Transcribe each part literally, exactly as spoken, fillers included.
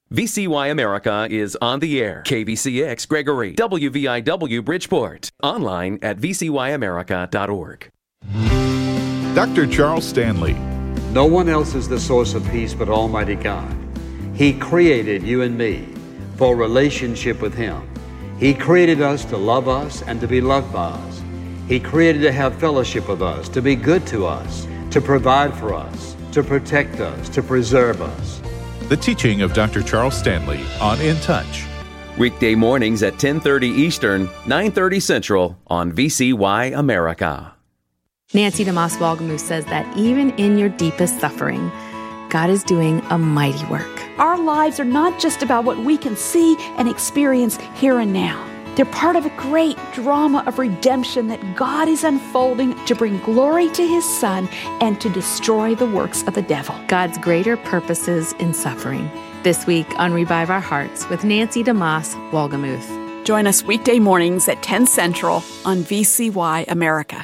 V C Y America is on the air. K V C X Gregory, W V I W Bridgeport. Online at v c y america dot org. Doctor Charles Stanley. No one else is the source of peace but Almighty God. He created you and me for relationship with Him. He created us to love us and to be loved by us. He created to have fellowship with us, to be good to us, to provide for us, to protect us, to preserve us. The teaching of Doctor Charles Stanley on In Touch. Weekday mornings at ten thirty Eastern, nine thirty Central on V C Y America. Nancy DeMoss Wolgemuth says that even in your deepest suffering, God is doing a mighty work. Our lives are not just about what we can see and experience here and now. They're part of a great drama of redemption that God is unfolding to bring glory to His Son and to destroy the works of the devil. God's greater purposes in suffering. This week on Revive Our Hearts with Nancy DeMoss Wolgemuth. Join us weekday mornings at ten Central on V C Y America.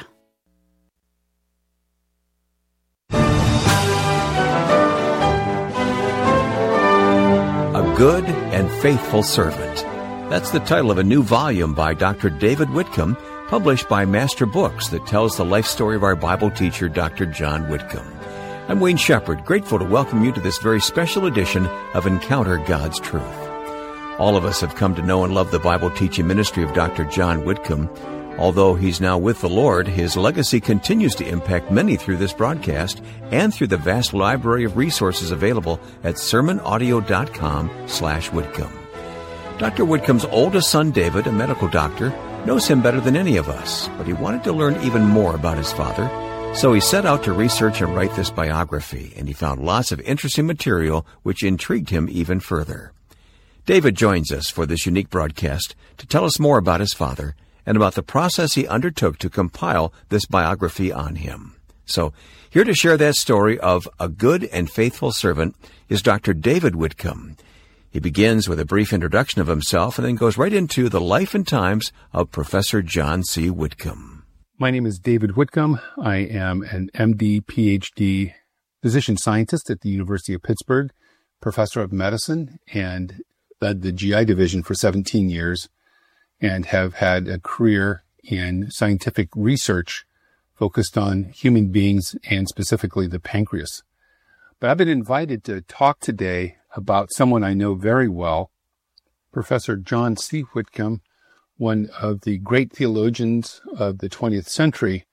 A Good and Faithful Servant. That's the title of a new volume by Doctor David Whitcomb, published by Master Books, that tells the life story of our Bible teacher, Doctor John Whitcomb. I'm Wayne Shepherd, grateful to welcome you to this very special edition of Encounter God's Truth. All of us have come to know and love the Bible teaching ministry of Doctor John Whitcomb. Although he's now with the Lord, his legacy continues to impact many through this broadcast and through the vast library of resources available at sermon audio dot com slash Whitcomb. Doctor Whitcomb's oldest son, David, a medical doctor, knows him better than any of us, but he wanted to learn even more about his father, so he set out to research and write this biography, and he found lots of interesting material which intrigued him even further. David joins us for this unique broadcast to tell us more about his father and about the process he undertook to compile this biography on him. So, here to share that story of A Good and Faithful Servant is Doctor David Whitcomb. He begins with a brief introduction of himself and then goes right into the life and times of Professor John C. Whitcomb. My name is David Whitcomb. I am an M D, P H D physician scientist at the University of Pittsburgh, professor of medicine, and led the G I division for seventeen years, and have had a career in scientific research focused on human beings and specifically the pancreas. But I've been invited to talk today about someone I know very well, Professor John C. Whitcomb, one of the great theologians of the twentieth century,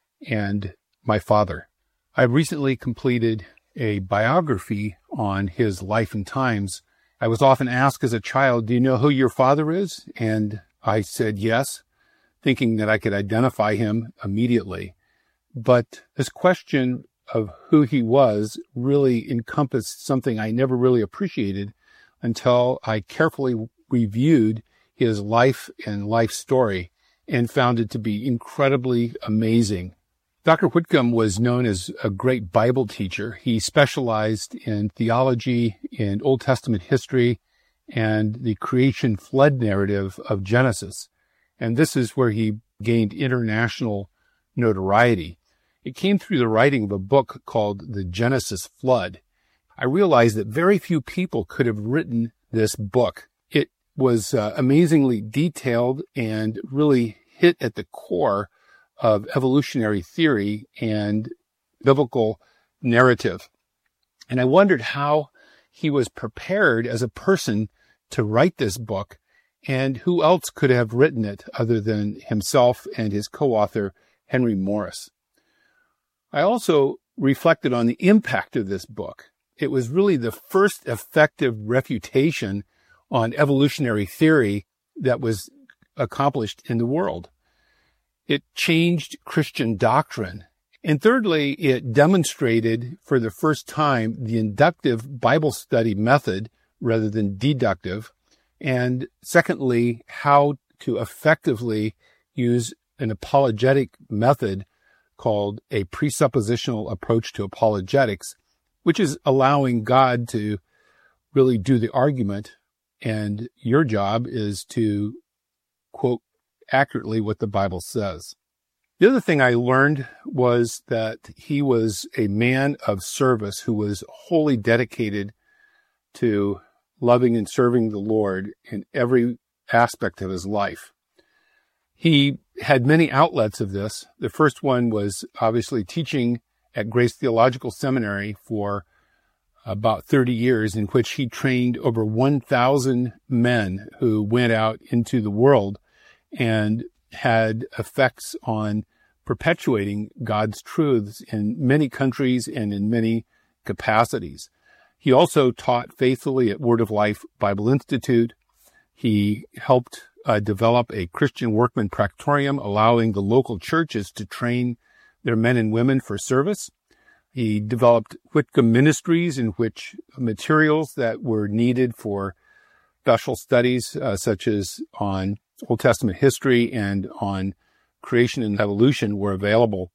and my father. I recently completed a biography on his life and times. I was often asked as a child, do you know who your father is? And I said yes, thinking that I could identify him immediately. But this question of who he was really encompassed something I never really appreciated until I carefully reviewed his life and life story and found it to be incredibly amazing. Doctor Whitcomb was known as a great Bible teacher. He specialized in theology, in Old Testament history, and the creation flood narrative of Genesis. And this is where he gained international notoriety. It came through the writing of a book called The Genesis Flood. I realized that very few people could have written this book. It was uh, amazingly detailed and really hit at the core of evolutionary theory and biblical narrative. And I wondered how he was prepared as a person to write this book, and who else could have written it other than himself and his co-author, Henry Morris. I also reflected on the impact of this book. It was really the first effective refutation on evolutionary theory that was accomplished in the world. It changed Christian doctrine. And thirdly, it demonstrated for the first time the inductive Bible study method rather than deductive. And secondly, how to effectively use an apologetic method called a presuppositional approach to apologetics, which is allowing God to really do the argument, and your job is to quote accurately what the Bible says. The other thing I learned was that he was a man of service who was wholly dedicated to loving and serving the Lord in every aspect of his life. He had many outlets of this. The first one was obviously teaching at Grace Theological Seminary for about thirty years, in which he trained over one thousand men who went out into the world and had effects on perpetuating God's truths in many countries and in many capacities. He also taught faithfully at Word of Life Bible Institute. He helped uh, develop a Christian Workman Practorium, allowing the local churches to train their men and women for service. He developed Whitcomb Ministries, in which materials that were needed for special studies, uh, such as on Old Testament history and on creation and evolution, were available.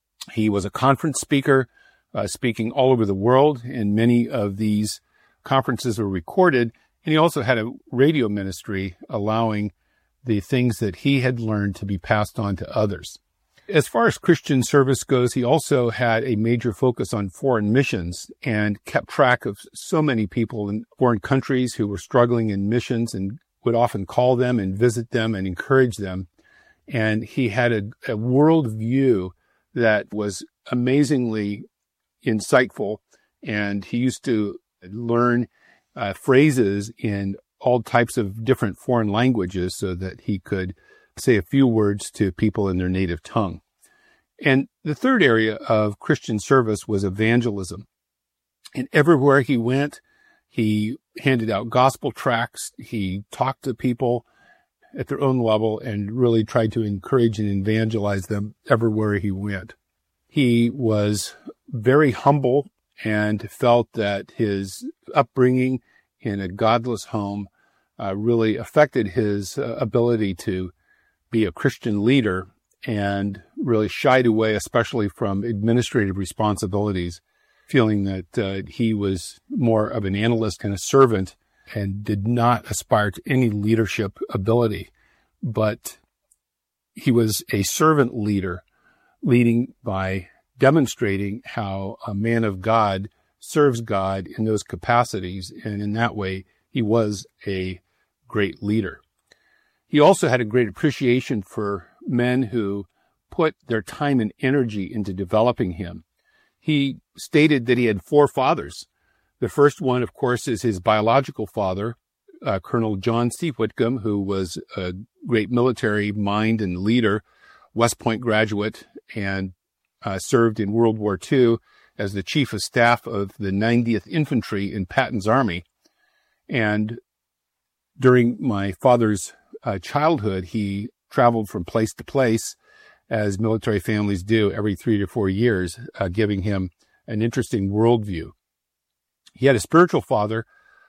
He was a conference speaker, uh, speaking all over the world, and many of these conferences were recorded. And he also had a radio ministry, allowing the things that he had learned to be passed on to others. As far as Christian service goes, he also had a major focus on foreign missions and kept track of so many people in foreign countries who were struggling in missions, and would often call them and visit them and encourage them. And he had a, a world view that was amazingly insightful, and he used to learn uh, phrases in all types of different foreign languages so that he could say a few words to people in their native tongue. And the third area of Christian service was evangelism. And everywhere he went, he handed out gospel tracts. He talked to people at their own level and really tried to encourage and evangelize them everywhere he went. He was very humble and felt that his upbringing in a godless home uh, really affected his uh, ability to be a Christian leader, and really shied away, especially from administrative responsibilities, feeling that uh, he was more of an analyst and a servant and did not aspire to any leadership ability. But he was a servant leader, leading by demonstrating how a man of God serves God in those capacities, and in that way, he was a great leader. He also had a great appreciation for men who put their time and energy into developing him. He stated that he had four fathers. The first one, of course, is his biological father, uh, Colonel John C. Whitcomb, who was a great military mind and leader, West Point graduate, and uh, served in World War Two as the chief of staff of the ninetieth Infantry in Patton's Army. And during my father's uh, childhood, he traveled from place to place, as military families do every three to four years, uh, giving him an interesting worldview. He had a spiritual father,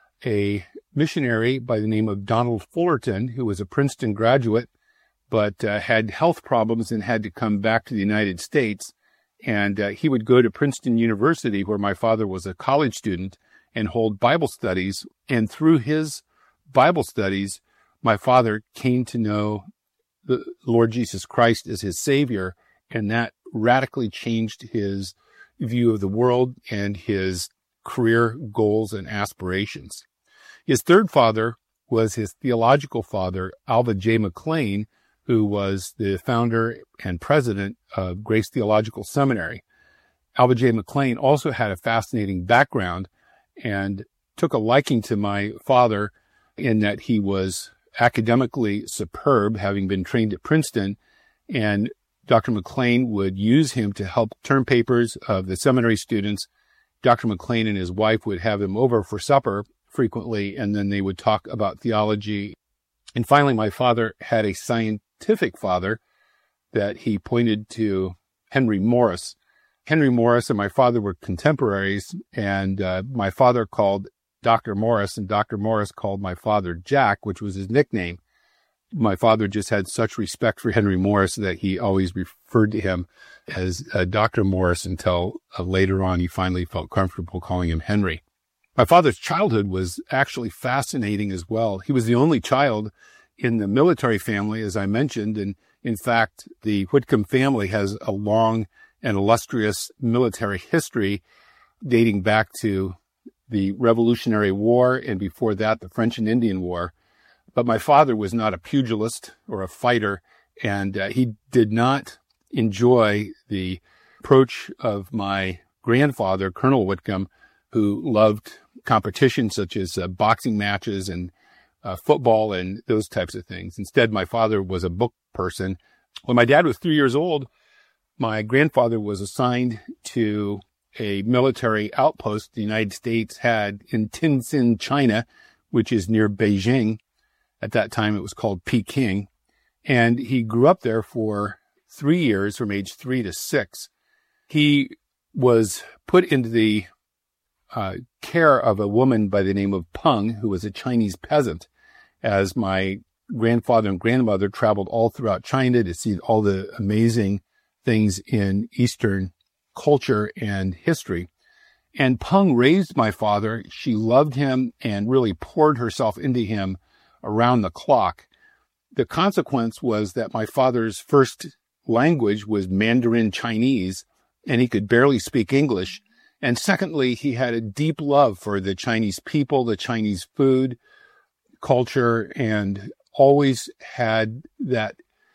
a missionary by the name of Donald Fullerton, who was a Princeton graduate, but uh, had health problems and had to come back to the United States. And uh, he would go to Princeton University, where my father was a college student, and hold Bible studies. And through his Bible studies, my father came to know the Lord Jesus Christ as his Savior, and that radically changed his view of the world and his career goals and aspirations. His third father was his theological father, Alva J. McLean, who was the founder and president of Grace Theological Seminary. Alva J. McLean also had a fascinating background and took a liking to my father in that he was academically superb, having been trained at Princeton, and Doctor McLean would use him to help term papers of the seminary students. Doctor McLean and his wife would have him over for supper frequently, and then they would talk about theology. And finally, my father had a scientific father that he pointed to, Henry Morris. Henry Morris and my father were contemporaries, and uh, my father called Doctor Morris, and Doctor Morris called my father Jack, which was his nickname. My father just had such respect for Henry Morris that he always referred to him as uh, Doctor Morris until uh, later on he finally felt comfortable calling him Henry. My father's childhood was actually fascinating as well. He was the only child in the military family, as I mentioned, and in fact, the Whitcomb family has a long and illustrious military history dating back to the Revolutionary War, and before that, the French and Indian War. But my father was not a pugilist or a fighter, and uh, he did not enjoy the approach of my grandfather, Colonel Whitcomb, who loved competitions such as uh, boxing matches and uh, football and those types of things. Instead, my father was a book person. When my dad was three years old, my grandfather was assigned to a military outpost the United States had in Tientsin, China, which is near Beijing. At that time, it was called Peking. And he grew up there for three years, from age three to six. He was put into the uh, care of a woman by the name of Peng, who was a Chinese peasant, as my grandfather and grandmother traveled all throughout China to see all the amazing things in Eastern culture and history. And Peng raised my father. She loved him and really poured herself into him around the clock. The consequence was that my father's first language was Mandarin Chinese, and he could barely speak English. And secondly, he had a deep love for the Chinese people, the Chinese food, culture, and always had that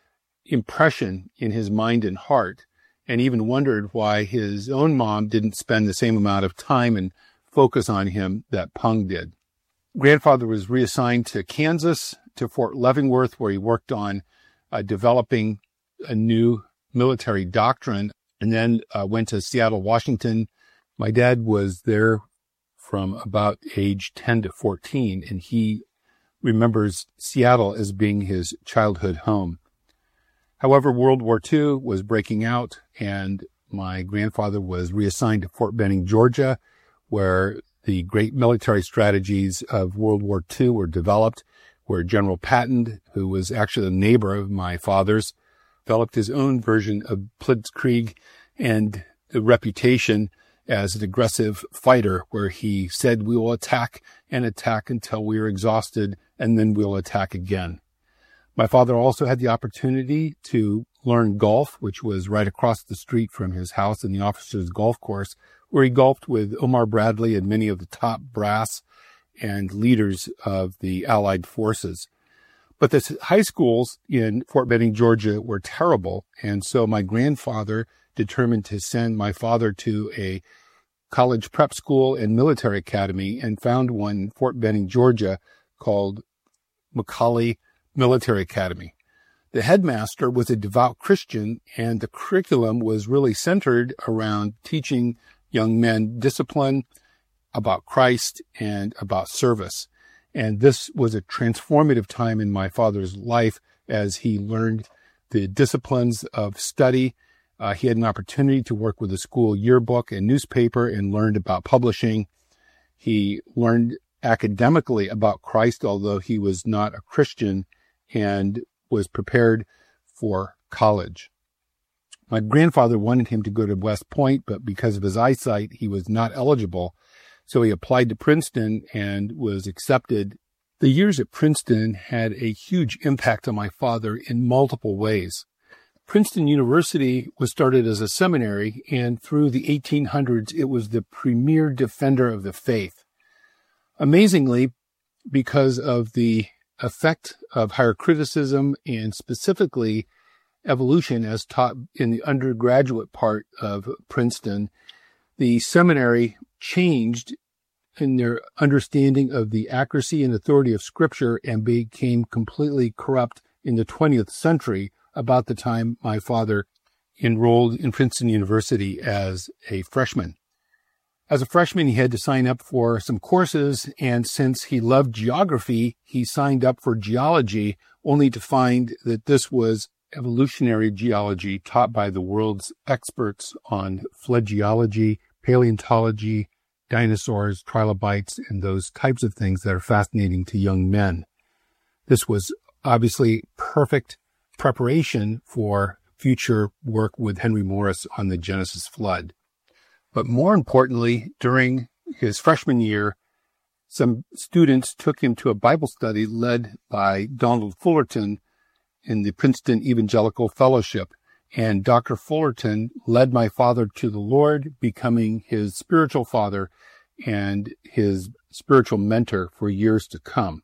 impression in his mind and heart, and even wondered why his own mom didn't spend the same amount of time and focus on him that Peng did. Grandfather was reassigned to Kansas, to Fort Leavenworth, where he worked on uh, developing a new military doctrine, and then uh, went to Seattle, Washington. My dad was there from about age ten to fourteen, and he remembers Seattle as being his childhood home. However, World War Two was breaking out, and my grandfather was reassigned to Fort Benning, Georgia, where the great military strategies of World War Two were developed, where General Patton, who was actually a neighbor of my father's, developed his own version of Blitzkrieg and a reputation as an aggressive fighter, where he said, "We will attack and attack until we are exhausted, and then we'll attack again." My father also had the opportunity to learn golf, which was right across the street from his house in the officers' golf course, where he golfed with Omar Bradley and many of the top brass and leaders of the Allied forces. But the high schools in Fort Benning, Georgia were terrible, and so my grandfather determined to send my father to a college prep school and military academy, and found one in Fort Benning, Georgia, called McCallie Military Academy. The headmaster was a devout Christian, and the curriculum was really centered around teaching young men discipline, about Christ, and about service. And this was a transformative time in my father's life as he learned the disciplines of study. Uh, he had an opportunity to work with a school yearbook and newspaper and learned about publishing. He learned academically about Christ, although he was not a Christian, and was prepared for college. My grandfather wanted him to go to West Point, but because of his eyesight, he was not eligible. So he applied to Princeton and was accepted. The years at Princeton had a huge impact on my father in multiple ways. Princeton University was started as a seminary, and through the eighteen hundreds, it was the premier defender of the faith. Amazingly, because of the effect of higher criticism and specifically evolution as taught in the undergraduate part of Princeton, the seminary changed in their understanding of the accuracy and authority of Scripture and became completely corrupt in the twentieth century, about the time my father enrolled in Princeton University as a freshman. As a freshman, he had to sign up for some courses, and since he loved geography, he signed up for geology, only to find that this was evolutionary geology taught by the world's experts on flood geology, paleontology, dinosaurs, trilobites, and those types of things that are fascinating to young men. This was obviously perfect preparation for future work with Henry Morris on the Genesis flood. But more importantly, during his freshman year, some students took him to a Bible study led by Donald Fullerton in the Princeton Evangelical Fellowship. And Doctor Fullerton led my father to the Lord, becoming his spiritual father. and his spiritual mentor for years to come.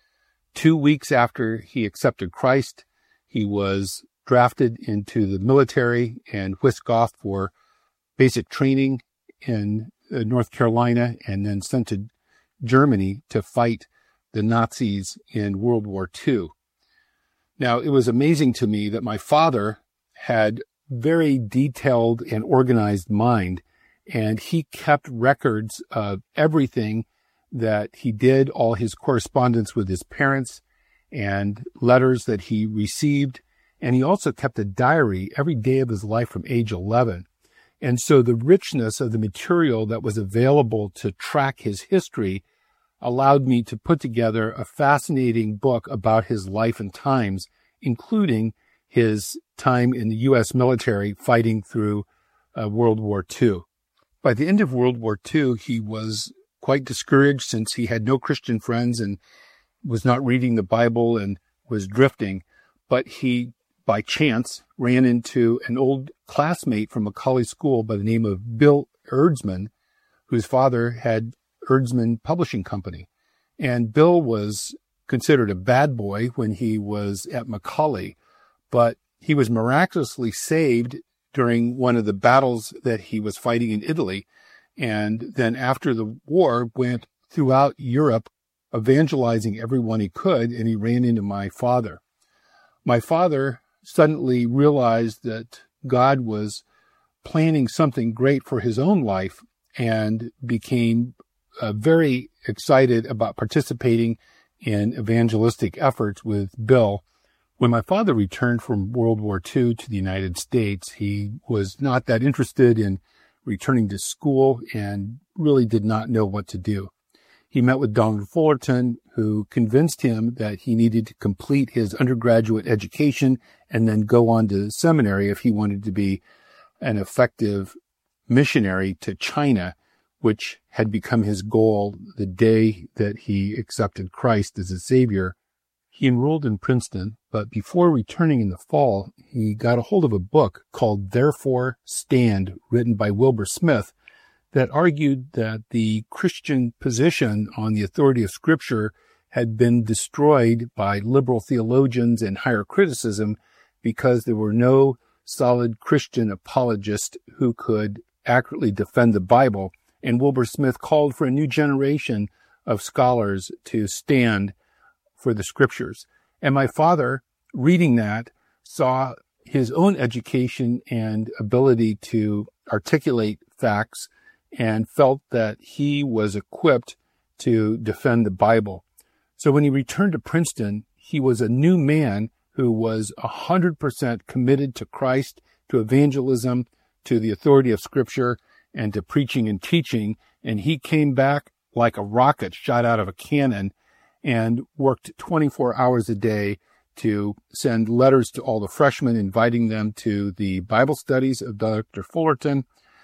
Two weeks after he accepted Christ, he was drafted into the military and whisked off for basic training in North Carolina and then sent to Germany to fight the Nazis in World War Two. Now, it was amazing to me that my father had very detailed and organized mind, and he kept records of everything that he did, all his correspondence with his parents and letters that he received. And he also kept a diary every day of his life from age eleven. And so the richness of the material that was available to track his history allowed me to put together a fascinating book about his life and times, including his time in the U S military fighting through uh, World War Two. By the end of World War Two, he was quite discouraged since he had no Christian friends and was not reading the Bible and was drifting. But he, by chance, ran into an old classmate from a college school by the name of Bill Eardsman, whose father had Eardsman Publishing Company. And Bill was considered a bad boy when he was at Macaulay, but he was miraculously saved during one of the battles that he was fighting in Italy. And then after the war, went throughout Europe evangelizing everyone he could, and he ran into my father. My father suddenly realized that God was planning something great for his own life and became uh, very excited about participating in evangelistic efforts with Bill. When my father returned from World War Two to the United States, he was not that interested in returning to school and really did not know what to do. He met with Donald Fullerton, who convinced him that he needed to complete his undergraduate education and then go on to seminary if he wanted to be an effective missionary to China, which had become his goal the day that he accepted Christ as his Savior. He enrolled in Princeton, but before returning in the fall, he got a hold of a book called Therefore Stand, written by Wilbur Smith, that argued that the Christian position on the authority of Scripture had been destroyed by liberal theologians and higher criticism because there were no solid Christian apologists who could accurately defend the Bible. And Wilbur Smith called for a new generation of scholars to stand for the Scriptures. And my father, reading that, saw his own education and ability to articulate facts and felt that he was equipped to defend the Bible. So when he returned to Princeton, he was a new man who was one hundred percent committed to Christ, to evangelism, to the authority of Scripture, and to preaching and teaching. And he came back like a rocket shot out of a cannon and worked twenty-four hours a day to send letters to all the freshmen, inviting them to the Bible studies of Doctor Fullerton,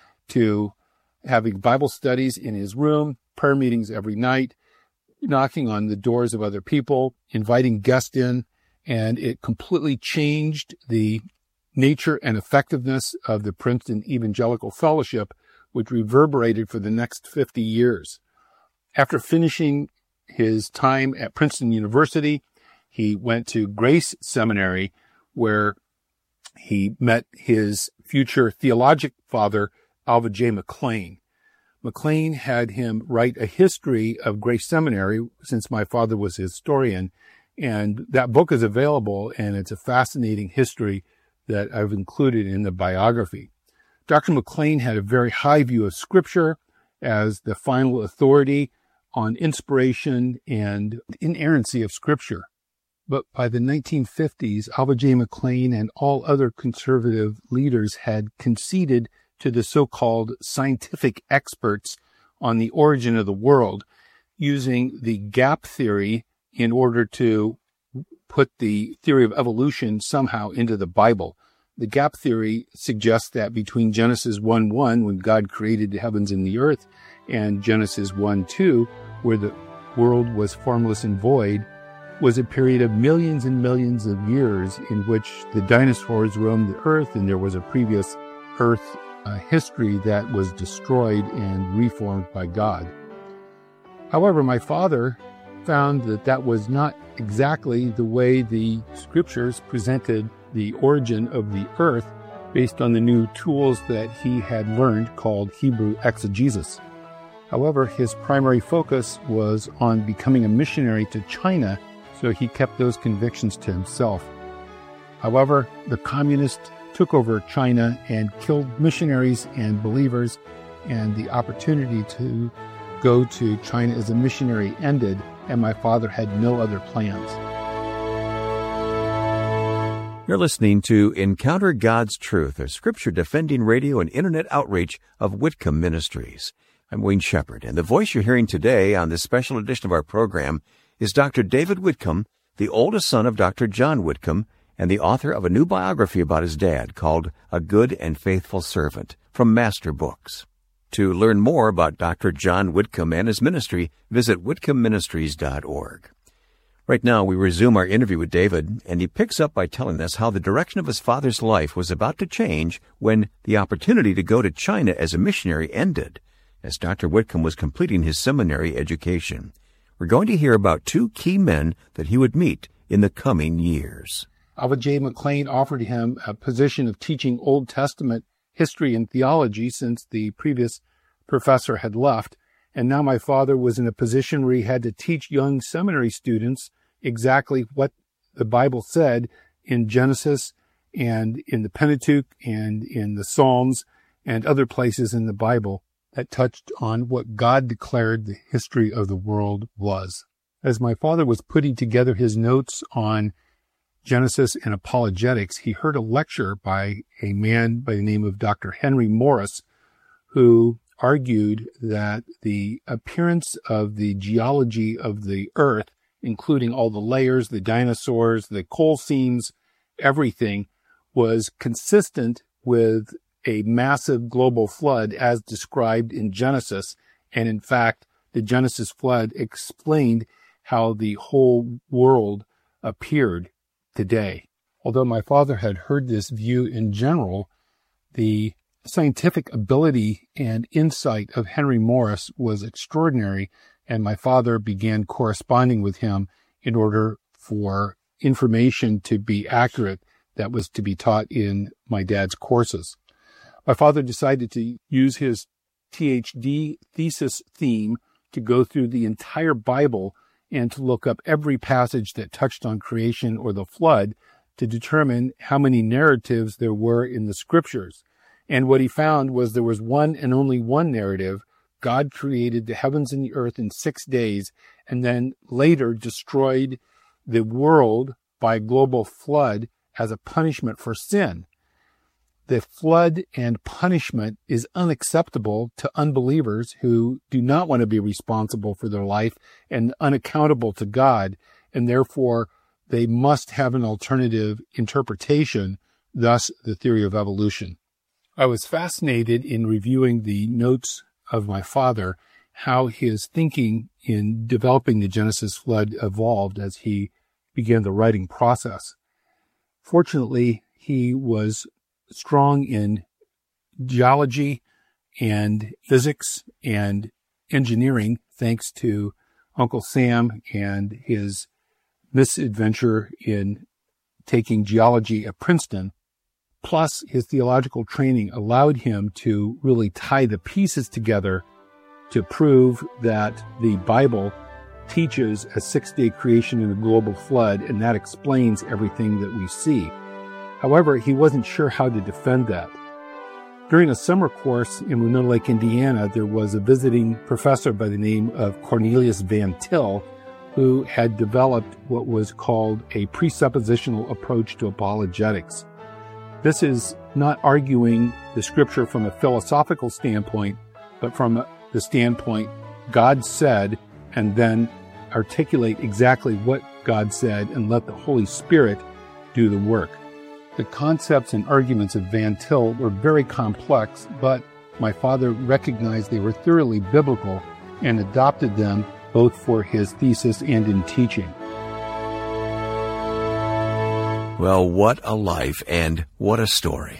to having Bible studies in his room, prayer meetings every night, knocking on the doors of other people, inviting guests in, and it completely changed the nature and effectiveness of the Princeton Evangelical Fellowship, which reverberated for the next fifty years. After finishing his time at Princeton University, he went to Grace Seminary, where he met his future theologic father, Alva J. McLean. McLean had him write a history of Grace Seminary, since my father was a historian, and that book is available, and it's a fascinating history that I've included in the biography. Doctor McLean had a very high view of Scripture as the final authority on inspiration and inerrancy of Scripture. But by the nineteen fifties, Alva J. McLean and all other conservative leaders had conceded to the so-called scientific experts on the origin of the world, using the gap theory in order to put the theory of evolution somehow into the Bible. The gap theory suggests that between Genesis one one, when God created the heavens and the earth, and Genesis one two, where the world was formless and void, was a period of millions and millions of years in which the dinosaurs roamed the earth and there was a previous earth a history that was destroyed and reformed by God. However, my father found that that was not exactly the way the scriptures presented the origin of the earth based on the new tools that he had learned called Hebrew exegesis. However, his primary focus was on becoming a missionary to China, so he kept those convictions to himself. However, the communists took over China and killed missionaries and believers, and the opportunity to go to China as a missionary ended, and my father had no other plans. You're listening to Encounter God's Truth, a scripture-defending radio and internet outreach of Whitcomb Ministries. I'm Wayne Shepherd, and the voice you're hearing today on this special edition of our program is Doctor David Whitcomb, the oldest son of Doctor John Whitcomb, and the author of a new biography about his dad called A Good and Faithful Servant from Master Books. To learn more about Doctor John Whitcomb and his ministry, visit whitcomb ministries dot org. Right now, we resume our interview with David, and he picks up by telling us how the direction of his father's life was about to change when the opportunity to go to China as a missionary ended, as Doctor Whitcomb was completing his seminary education. We're going to hear about two key men that he would meet in the coming years. Alva J. McLean offered him a position of teaching Old Testament history and theology since the previous professor had left, and now my father was in a position where he had to teach young seminary students exactly what the Bible said in Genesis and in the Pentateuch and in the Psalms and other places in the Bible that touched on what God declared the history of the world was. As my father was putting together his notes on Genesis and apologetics, he heard a lecture by a man by the name of Doctor Henry Morris, who argued that the appearance of the geology of the earth, including all the layers, the dinosaurs, the coal seams, everything, was consistent with a massive global flood as described in Genesis. And in fact, the Genesis flood explained how the whole world appeared today. Although my father had heard this view in general, the scientific ability and insight of Henry Morris was extraordinary, and my father began corresponding with him in order for information to be accurate that was to be taught in my dad's courses. My father decided to use his T H D thesis theme to go through the entire Bible and to look up every passage that touched on creation or the flood to determine how many narratives there were in the scriptures. And what he found was there was one and only one narrative. God created the heavens and the earth in six days and then later destroyed the world by global flood as a punishment for sin. The flood and punishment is unacceptable to unbelievers who do not want to be responsible for their life and unaccountable to God, and therefore they must have an alternative interpretation, thus the theory of evolution. I was fascinated in reviewing the notes of my father, how his thinking in developing the Genesis flood evolved as he began the writing process. Fortunately, he was strong in geology and physics and engineering, thanks to Uncle Sam and his misadventure in taking geology at Princeton. Plus, his theological training allowed him to really tie the pieces together to prove that the Bible teaches a six-day creation and a global flood, and that explains everything that we see. However, he wasn't sure how to defend that. During a summer course in Winona Lake, Indiana, there was a visiting professor by the name of Cornelius Van Til, who had developed what was called a presuppositional approach to apologetics. This is not arguing the scripture from a philosophical standpoint, but from the standpoint God said, and then articulate exactly what God said and let the Holy Spirit do the work. The concepts and arguments of Van Til were very complex, but my father recognized they were thoroughly biblical and adopted them both for his thesis and in teaching. Well, what a life and what a story.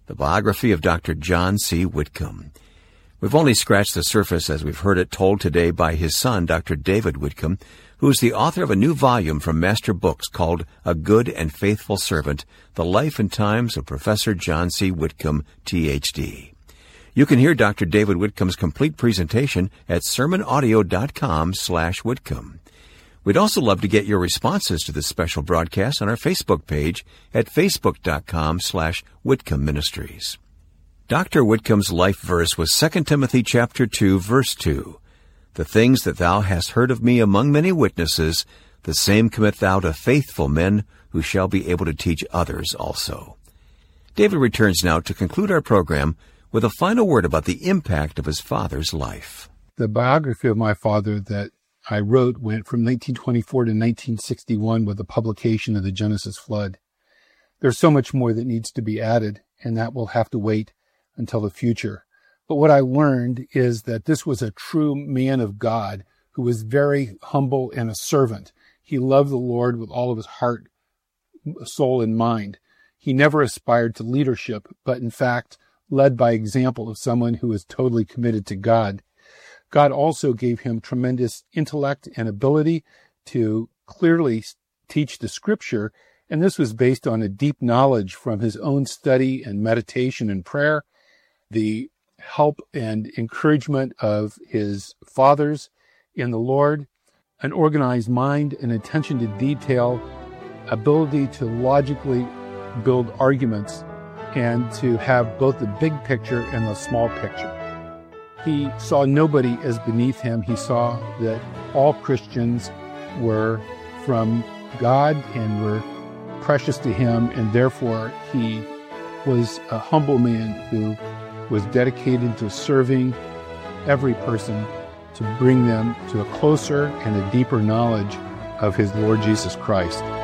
the biography of Doctor John C. Whitcomb. We've only scratched the surface as we've heard it told today by his son, Doctor David Whitcomb, who is the author of a new volume from Master Books called A Good and Faithful Servant, The Life and Times of Professor John C. Whitcomb, T H D. You can hear Doctor David Whitcomb's complete presentation at sermonaudio.com slash Whitcomb. We'd also love to get your responses to this special broadcast on our Facebook page at facebook.com slash Whitcomb Ministries. Doctor Whitcomb's life verse was Second Timothy chapter two, verse two. The things that thou hast heard of me among many witnesses, the same commit thou to faithful men who shall be able to teach others also. David returns now to conclude our program with a final word about the impact of his father's life. The biography of my father that I wrote went from nineteen twenty-four to nineteen sixty-one with the publication of the Genesis flood. There's so much more that needs to be added, and that will have to wait until the future. But what I learned is that this was a true man of God who was very humble and a servant. He loved the Lord with all of his heart, soul, and mind. He never aspired to leadership, but in fact led by example of someone who is totally committed to God. God also gave him tremendous intellect and ability to clearly teach the Scripture, and this was based on a deep knowledge from his own study and meditation and prayer, the help and encouragement of his fathers in the Lord, an organized mind, an attention to detail, ability to logically build arguments, and to have both the big picture and the small picture. He saw nobody as beneath him. He saw that all Christians were from God and were precious to him, and therefore he was a humble man who was dedicated to serving every person to bring them to a closer and a deeper knowledge of his Lord Jesus Christ.